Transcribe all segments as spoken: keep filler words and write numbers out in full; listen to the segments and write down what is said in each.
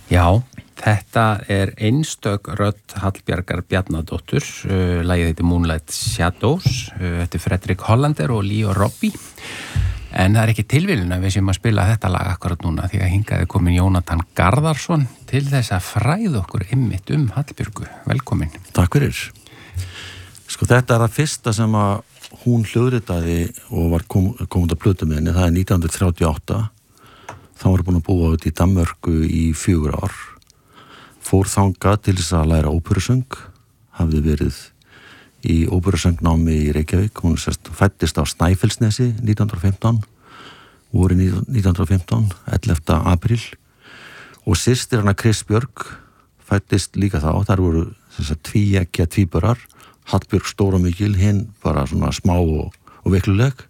Já, þetta er einstök rödd Hallbjargar Bjarnadóttur, uh, lagið heitir Moonlight Shadows, uh, þetta er Fredrik Hollander og Leo Robbie, en það er ekki tilviljun að við séum að spila þetta lag akkurat núna því að hingað er komin Jónatan Garðarsson til þess að fræða okkur einmitt um Hallbjörgu. Velkomin. Takk fyrir. Sko þetta er það fyrsta sem að hún hljóðritaði og var kom, komund að plötu með henni, það er nítján hundruð þrjátíu og átta. Þá var búin að búa út í Danmörku í fjögur ár. Fór þangað til þess að læra óperusöng, hafði verið í óperusöngnámi í Reykjavík. Hún sérst fæddist á Snæfellsnesi nítján hundruð og fimmtán, voru nítján hundruð og fimmtán, ellefta apríl. Og systir hana Chris Björk fæddist líka þá, þar voru sérst tvíeggja tvíburar, Hallbjörg stóra mikil, hinn bara svona smá og, og veikluleg.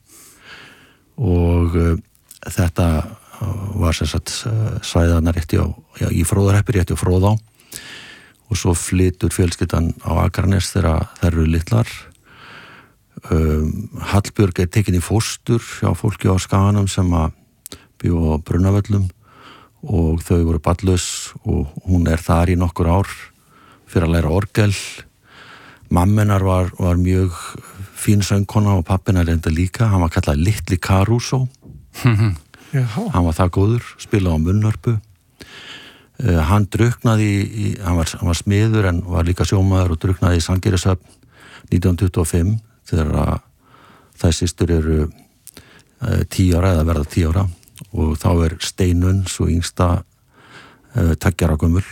Og uh, þetta var sérst svæðana rétti á, já, í Fróðarhreppi rétti á Fróðá. Og svo flytur fjölskyldan á Akranes þegar þær eru litlar. Um, Hallbjörg er tekin í fóstur hjá fólki á Skaganum sem að bjó á Brunavöllum og þau voru barnlaus og hún er þar í nokkur ár fyrir að læra orgel. Mammenar var, var mjög fín söngkona og pappina reynda líka. Hann var kallað Litli Caruso. Hann var það góður, spilaði á munnhörpu. Uh, hann druknaði í, hann var, hann var smiður en var líka sjómaður og druknaði í Sandgerðishöfn nítján hundruð tuttugu og fimm þegar að þær systur eru uh, tíu ára eða verða tíu ára og þá er Steinunn svo yngsta uh, tveggja ára gömul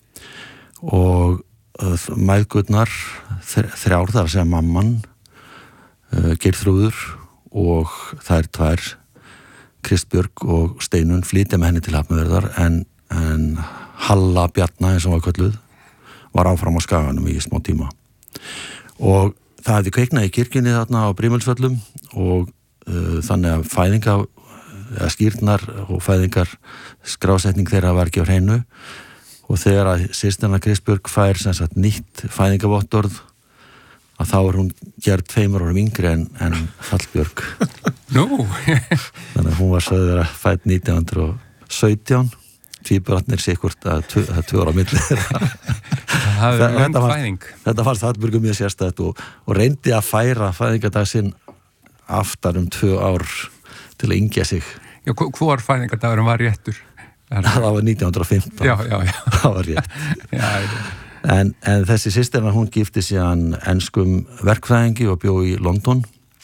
og uh, mæðgurnar þrjár þar að segja mamman uh, Geirþrúður og þær tvær Kristbjörg og Steinunn flytja með henni til Hafnarfjarðar en, en Halla Bjarna eins og var kölluð var áfram á Skaganum í smá tíma og það hefði kveiknað í kirkjunni þarna á Brimilsvöllum og uh, þannig að fæðinga eða skýrnar og fæðingar skrásetning þeirra var ekki á hreinu og þegar að systirna Kristbjörg fær sem sagt nýtt fæðingavottorð að þá er hún gerð tveimur árum yngri en, en Hallbjörg. Nú. Þannig að hún var sögð vera fædd nítján hundruð og sautján, tvíburatnir sikkurt að það er tvö ára á milli. Það er löng fæðing. Þetta fannst Hallbjörgu mjög sérstætt og, og reyndi að færa fæðingadag sinn aftar um tvö ár til að yngja sig. Já, hvor fæðingadagurum var réttur? Það var nítján hundruð og fimmtán. Já, já, já. Það var rétt. Já, já. En, en þessi systirna, hún gifti síðan enskum verkfræðingi og bjó í London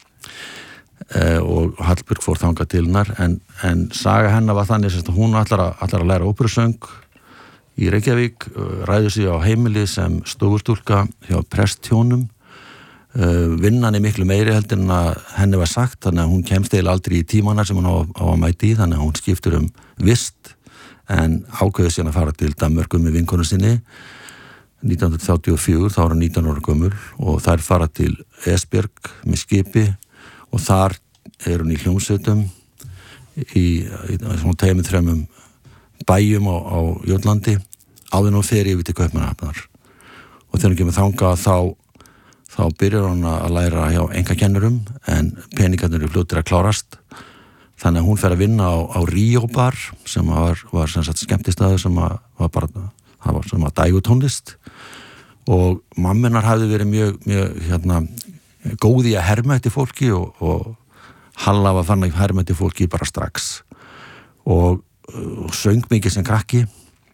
eh, og Hallbjörg fór þangað til hennar en, en saga hennar var þannig að hún ætlar að, ætlar að læra óperusöng í Reykjavík, ræður sig á heimili sem stofustúlka hjá presthjónum uh, vinnan er miklu meiri heldur en að henni var sagt þannig að hún kemst eða aldrei í tímanar sem hún á, á að mæti í þannig að hún skiptur um vist en ákveður síðan að fara til Danmörku með vinkonu sinni nítján hundruð þrjátíu og fjögur, þá er hann nítján ára gömul og þær fara til Esbjörg með skipi og þar er hún í hljómsveitum í, í svona tveimur þremum bæjum á, á Jótlandi áður nú fer yfir til Kaupmannahafnar og þegar hún kemur þangað þá þá byrjar hún að læra hjá engakennurum en peningarnir eru fljótir að klárast þannig að hún fer að vinna á, á Ríó bar sem var, var sem sagt skemmtistaður sem að, var bara það var sem að dægutónlist og mammenar hafði verið mjög, mjög hérna, góði að herma eftir fólki og, og Halla var fann að herma eftir fólki bara strax og, og söng mikið sem krakki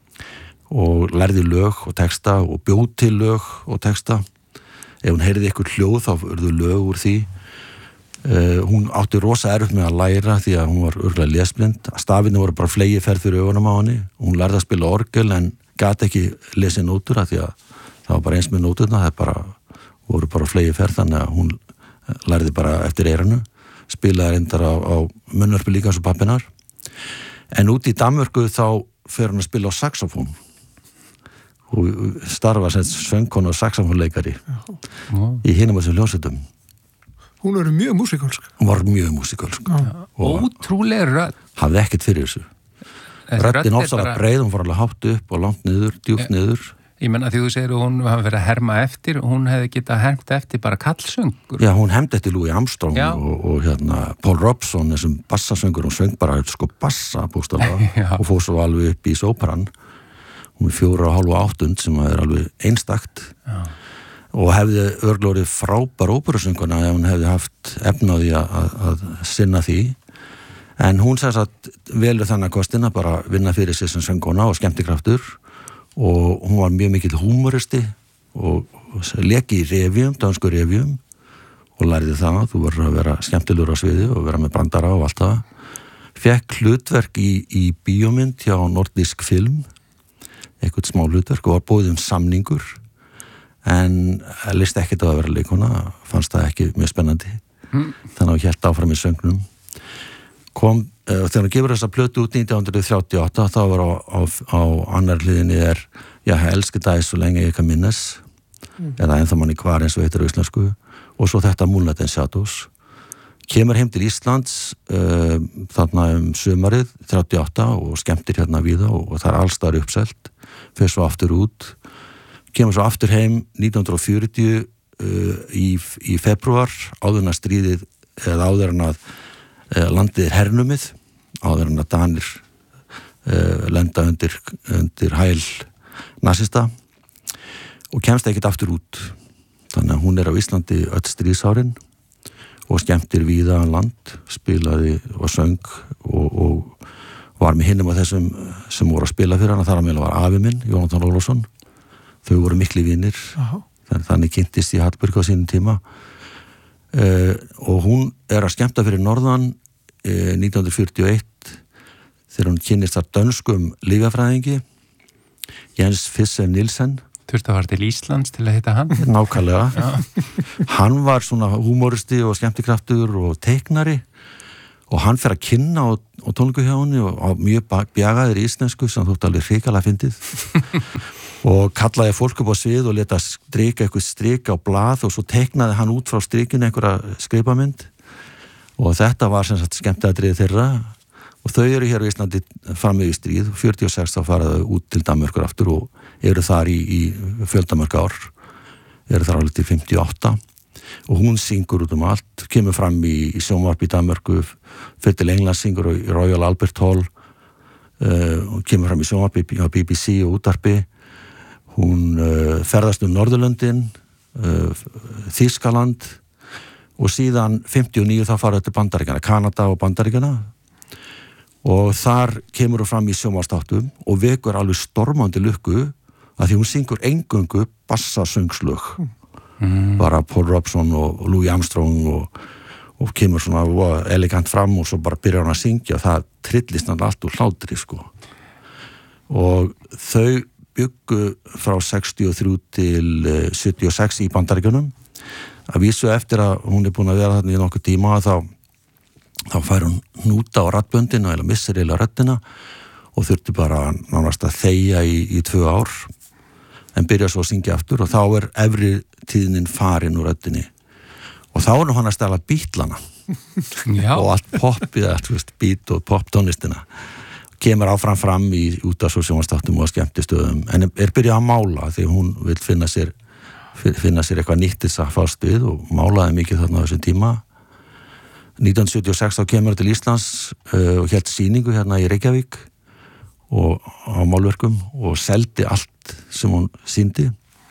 og lærði lög og texta og bjóð til lög og texta ef hún heyrði eitthvað hljóð þá urðu lög úr því uh, hún átti rosa erfitt með að læra því að hún var örugglega lesblind stafirnir voru bara flegi ferð fyrir augunum á henni hún lærði að spila orgel en gat ekki lesið nótur að því að það var bara eins með nóturna, það bara, voru bara flegi ferð þannig að hún lærði bara eftir eyranu, spilaði reyndar á, á munnhörpu líka svo pappinar. En út í Danmörku þá fer hún að spila á saxofón og starfa sem söngkona og saxofónleikari í hinum þessum hljómsveitum. Hún er mjög músikalsk. Hún var mjög músikalsk. Ótrúlega rödd. Hafði ekkert fyrir þessu. Röddin ofsalega bara... breið, hún fór alveg hátt upp og langt niður, djúpt niður. Ég menna því þú segir að hún hafi verið að herma eftir og hún hefði getað hermt eftir bara kallsöngur. Já, hún hermdi eftir Louis Armstrong og, og hérna Paul Robson, þessum bassasöngur, hún söng bara sko bassa bústaflega og fór svo alveg upp í sóparan hún er fjóra og hálfa áttund sem er alveg einstakt Já. Og hefði örglóri frábær óperusönguna ef hún hefði haft efnaði að, að sinna því en hún sagði að velur þannig kostina bara vinna fyrir sig sem sönguna og skemmtikraftur og hún var mjög mikill húmoristi og, og leki í revíum, dansku revíum og lærði það, þú verður að vera skemmtilegur á sviði og vera með brandara og allt það fekk hlutverk í, í bíómynd hjá Nordisk Film eitthvað smá hlutverk og var búið um samningur en listi ekkert á að vera leikona fannst það ekki mjög spennandi mm. þannig að hún hélt áfram í söngnum kom, uh, þegar hún gefur þessa plötu út nítján hundruð þrjátíu og átta þá var á, á, á annar hliðinni er ég elska það svo lengi ég kann minnes mm. eða ennþá manni hvar eins og heitir á íslensku og svo þetta Moonlight Shadows kemur heim til Íslands uh, þarna um sumarið þrjátíu og átta og skemmtir hérna víða og, og það er allstaðar uppselt fyrir svo aftur út kemur svo aftur heim nítján hundruð fjörutíu uh, í, í februar áður en að stríðið eða áður en að uh, landið er hernumið áður en að Danir uh, lenda undir, undir hæl nasista og kemst ekkert aftur út þannig að hún er á Íslandi öll stríðsárin og skemmtir víða land spilaði og söng og, og var með hinnum af þessum sem voru að spila fyrir hana þar að meðal var afi minn, Jónatan Ólafsson þau voru mikli vinir þannig kynntist í Hallberg á sínum tíma uh, og hún er að skemmta fyrir norðan uh, nítján hundruð fjörutíu og eitt þegar hún kynnist þar dönskum lyfjafræðingi Jens Fischer Nielsen Þurfti að fara til Íslands til að hitta hann nákvæmlega hann var svona húmoristi og skemmtikraftur og teiknari og hann fer að kynna á, á tónleiku hjá henni og á mjög bjagaðir íslensku sem þótt alveg hrikalega fyndið og kallaði fólk upp á svið og leta strika eitthvað strika á blað og svo teiknaði hann út frá strikinu einhverja skrifamynd og þetta var sem sagt skemmtiatriði þeirra og þau eru hér á Íslandi fram með í stríð fjörutíu og sex þá faraðu út til Danmörkur aftur og eru þar í, í fjöldamörk ár eru þar alveg til fimmtíu og átta og hún syngur út um allt kemur fram í, í sjónvarp í Danmörku fyrir til England syngur í Royal Albert Hall uh, og kemur fram í sjónvarp í B B C og útvarpi hún uh, ferðast um Norðurlöndin uh, Þýskaland og síðan fimmtíu og níu þá fara til Bandaríkjana, Kanada og Bandaríkjana og þar kemur hún fram í sjónvarpsþáttum og vekur alveg stormandi lukku að því hún syngur eingöngu bassasöngslög mm. bara Paul Robson og, og Louis Armstrong og, og kemur svona elegant fram og svo bara byrjar hún að syngja og það trillist hann allt úr hlátri sko og þau byggu frá sextíu og þrjú til sjötíu og sex í Bandaríkjunum að vísu eftir að hún er búin að vera þarna í nokkuð tíma þá, þá fær hún hnúta á raddböndina eða missir eða röddina og þurfti bara nánast að þegja í, í tvö ár en byrja svo að syngja aftur og þá er efri tíðnin farin úr röddinni og þá er hann að stela Beatlana og allt poppið, beat og pop tónlistina kemur áfram fram í útvarps- og sjónvarpsþáttum og skemmtistöðum en er byrjað að mála því hún vil finna sér finna sér eitthvað nýtt þess að fást við og málaði mikið þarna á þessum tíma nítján hundruð sjötíu og sex þá kemur til Íslands uh, og hélt sýningu hérna í Reykjavík og á málverkum og seldi allt sem hún sýndi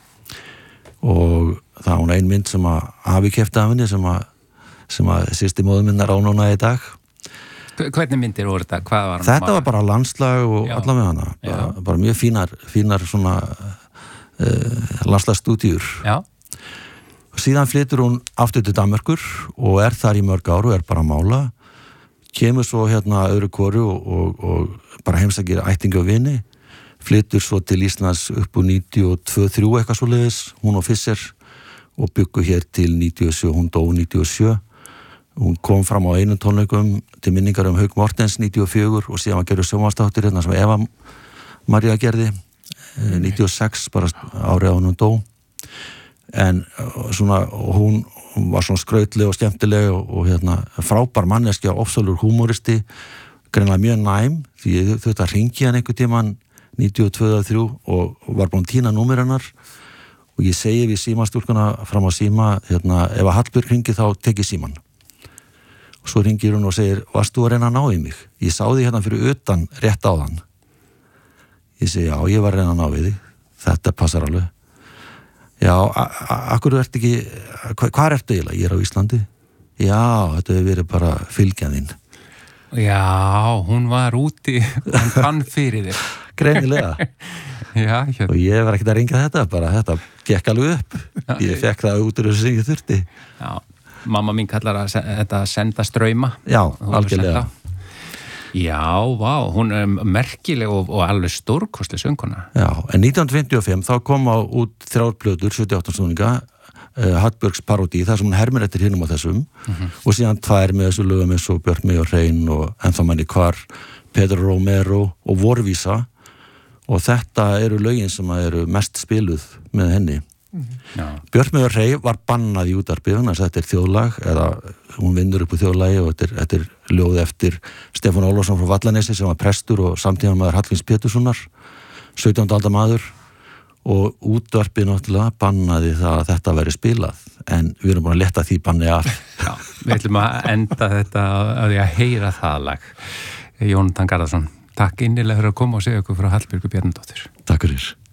og það var hún ein mynd sem að hafi keypti af henni sem að, sem að sýsti móður minnar á núna í dag Hvernig myndir voru þetta? Hvað var þetta var bara landslag og allavega hana bara, bara mjög fínar, fínar svona uh, landslagstúdíur Já Síðan flytur hún aftur til Danmörkur og er þar í mörg ár og er bara að mála kemur svo hérna öðru hvoru og, og, og bara heimsækir ættingi og vini flytur svo til Íslands upp úr níutíu og tvö þrjú eitthvað svoleiðis hún og Fischer og byggu hér til níutíu og sjö, hún dó níutíu og sjö hún kom fram á einum tónleikum til minningar um Hauk Mortens níutíu og fjögur og síðan var gerður sjónvarpsþáttur hérna sem Eva María gerði níutíu og sex bara árið á hún dó en svona hún var svona skrautleg og skemmtileg og, og hérna frábær manneskja, ofsalur húmoristi greinlega mjög næm því ég þurfti að ringja hann einhver tímann níutíu og tvö og þrjú og var búin að týna númer hennar og ég segi við símastúlkuna fram á síma hérna, ef að Hallbjörg ringi þá tek ég síman og svo ringir hún og segir varst þú að reyna að ná í mig? Ég sá því hérna fyrir utan rétt áðan Ég segi, já, ég var reyna að ná við þig, þetta passar alveg. Já, akkur ert ekki, hva, hvað ertu eiginlega? Ég er á Íslandi. Já, þetta hefur verið bara fylgjaðinn. Já, hún var úti, hann fann fyrir þér. Greinilega. Já, hérna. Og ég var ekkert að ringa þetta, bara þetta gekk alveg upp. Já, ég fekk það út úr þessu sem ég þurfti. Já, mamma mín kallar að þetta senda ströyma. Já, algjörlega. Já, vá, hún er merkileg og, og alveg stórkostleg söngkona. Já, en nítján hundruð fimmtíu og fimm þá kom á út þrjár plötur, sjötíu og átta snúninga, uh, Hallbjörgs parodí, þar sem hún hermir eftir hinum á þessum, mm-hmm. og síðan tvær með þessu lögum eins og Björn mig og Hrein og Ennþá manni hvar, Pedro Romero og Vorvísa, og þetta eru lögin sem eru mest spiluð með henni. Mm-hmm. Björn mig og Hrein var bannað í útvarpi, þannig að þetta er þjóðlag, eða hún vinnur upp úr þjóðlagi og þetta er, þetta er ljóð eftir Stefán Ólafsson frá Vallanesi sem var prestur og samtímamaður Hallgríms Péturssonar, sautjándu aldar maður, og útvarpið náttúrulega bannaði það að þetta væri spilað, en við erum búin að letta því banni af. Já, við ætlum að enda þetta að því að heyra það lag. Jónatan Garðarsson, takk innilega fyrir að koma og segja okkur frá Hallbjörgu Bjarnadóttur. Takk fyrir.